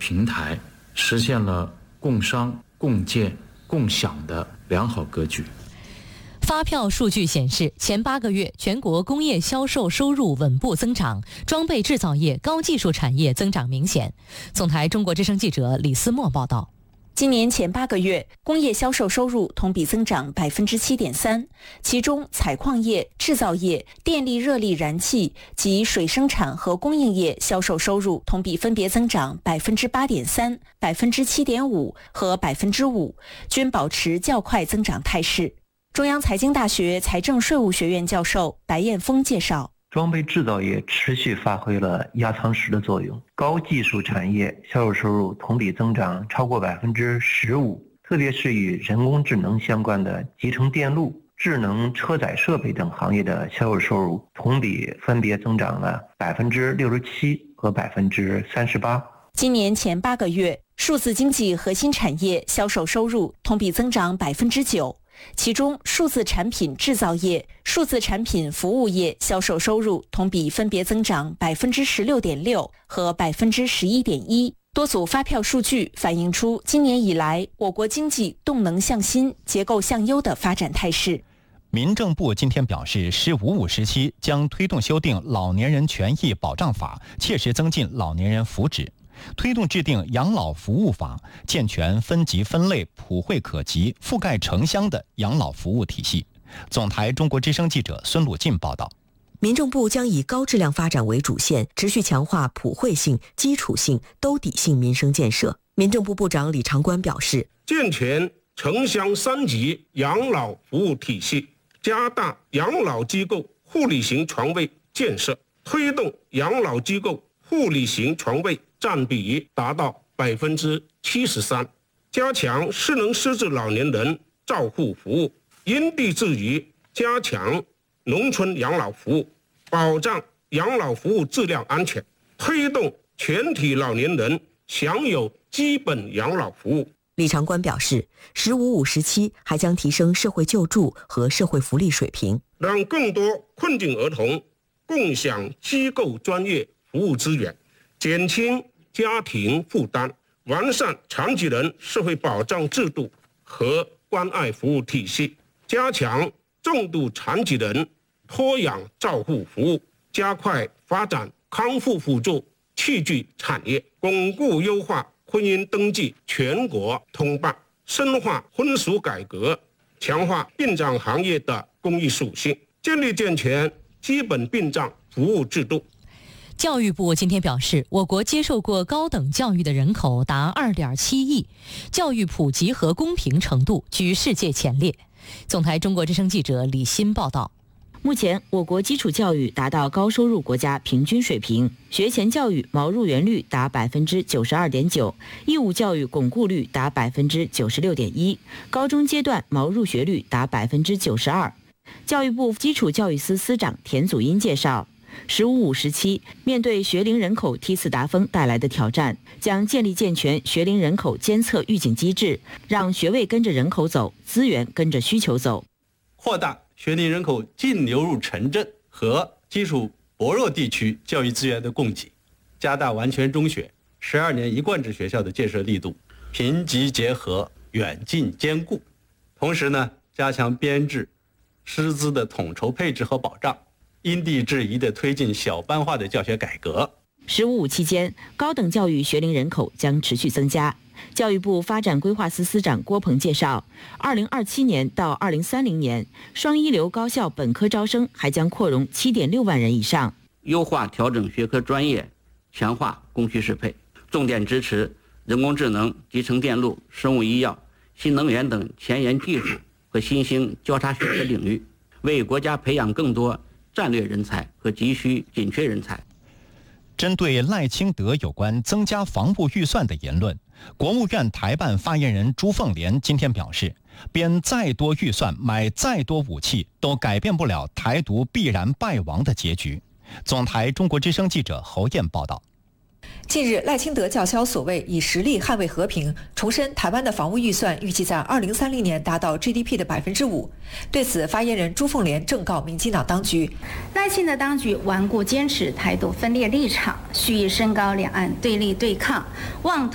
平台，实现了共商、共建、共享的良好格局。 发票数据显示，前8个月全国工业销售收入稳步增长，装备制造业、高技术产业增长明显。总台中国之声记者李思墨报道。 今年前8个月，工业销售收入同比增长7.3%，其中采矿业、制造业、电力热力燃气及水生产和供应业销售收入同比分别增长8.3%、7.5%和5%，均保持较快增长态势。中央财经大学财政税务学院教授白彦峰介绍， 装备制造业持续发挥了压舱石的作用，高技术产业销售收入同比增长超过15%，特别是与人工智能相关的集成电路、智能车载设备等行业的销售收入同比分别增长了67%和38%。 今年前8个月，数字经济核心产业销售收入同比增长9%。其中，数字产品制造业、数字产品服务业销售收入同比分别增长16.6%和11.1%。多组发票数据反映出今年以来我国经济动能向新、结构向优的发展态势。 民政部今天表示，“15+5”时期将推动修订《老年人权益保障法》，切实增进老年人福祉。推动制定养老服务法，健全分级分类、普惠可及、覆盖城乡的养老服务体系。总台中国之声记者孙鲁进报道。 民政部将以高质量发展为主线，持续强化普惠性、基础性、兜底性民生建设。民政部部长李长官表示， 健全城乡3级养老服务体系，加大养老机构护理型床位建设，推动养老机构护理型床位占比达到73%，加强失能失智老年人照护服务，因地制宜加强农村养老服务，保障养老服务质量安全，推动全体老年人享有基本养老服务。 李长官表示，“15+5”时期还将提升社会救助和社会福利水平， 让更多困境儿童共享机构专业服务资源，减轻家庭负担，完善残疾人社会保障制度和关爱服务体系，加强重度残疾人托养照护服务，加快发展康复辅助器具产业，巩固优化婚姻登记全国通办，深化婚俗改革，强化殡葬行业的公益属性，建立健全基本殡葬服务制度。 教育部今天表示，我国接受过高等教育的人口达2.7亿，教育普及和公平程度居世界前列。总台中国之声记者李欣报道。 目前，我国基础教育达到高收入国家平均水平，学前教育毛入园率达92.9%，义务教育巩固率达96.1%，高中阶段毛入学率达92%。教育部基础教育司司长田祖荫介绍，“15+5”时期，面对学龄人口梯次达峰带来的挑战，将建立健全学龄人口监测预警机制，让学位跟着人口走，资源跟着需求走， 扩大学龄人口净流入城镇和基础薄弱地区教育资源的供给，加大完全中学、12年一贯制学校的建设力度，贫瘠结合，远近兼顾。同时呢，加强编制、师资的统筹配置和保障，因地制宜地推进小班化的教学改革。 “15+5”期间，高等教育学龄人口将持续增加。教育部发展规划司司长郭鹏介绍，2027年到2030年，双一流高校本科招生还将扩容7.6万人以上。 优化调整学科专业，强化供需适配，重点支持人工智能、集成电路、生物医药、新能源等前沿技术和新兴交叉学科领域，为国家培养更多战略人才和急需紧缺人才。 针对赖清德有关增加防务预算的言论，国务院台办发言人朱凤莲今天表示，编再多预算买再多武器都改变不了台独必然败亡的结局。总台中国之声记者侯燕报道。 近日，赖清德叫嚣所谓以实力捍卫和平，重申台湾的防务预算预计在2030年达到 GDP 的5%。对此，发言人朱凤莲正告民进党当局， 赖清德当局顽固坚持台独分裂立场，蓄意升高两岸对立对抗，妄图